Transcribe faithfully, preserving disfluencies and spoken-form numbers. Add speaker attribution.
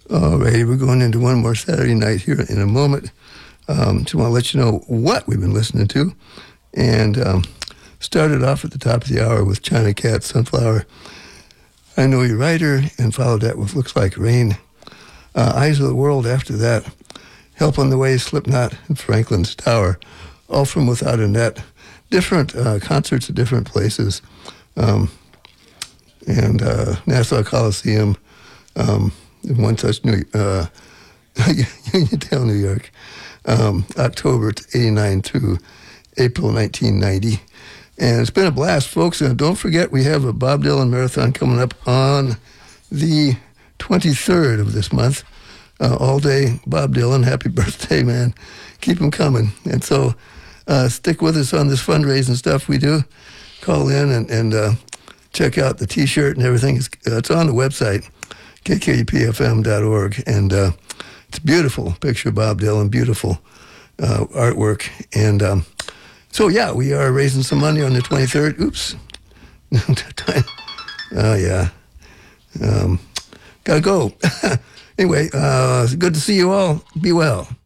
Speaker 1: All righty, we're going into one more Saturday night here in a moment. Um, just want to let you know what we've been listening to. And um, started off at the top of the hour with China Cat, Sunflower, I Know You're Writer, and followed that with Looks Like Rain. Uh, Eyes of the World after that. Help on the Way, Slipknot, and Franklin's Tower. All from Without a Net. Different uh, concerts at different places. Um, and uh, Nassau Coliseum, um, one such New uh, Uniontown, New York, um, October eighty-nine through April nineteen ninety. And it's been a blast, folks. And don't forget, we have a Bob Dylan Marathon coming up on the twenty-third of this month. Uh, all day, Bob Dylan. Happy birthday, man. Keep them coming. And so uh, stick with us on this fundraising stuff we do. Call in and, and uh, check out the T-shirt and everything. It's, uh, it's on the website, K K U P F M dot org. And uh, it's a beautiful picture of Bob Dylan, beautiful uh, artwork. And um, so, yeah, we are raising some money on the twenty-third. Oops. Oh, yeah. Um, gotta go. Anyway, uh, it's good to see you all. Be well.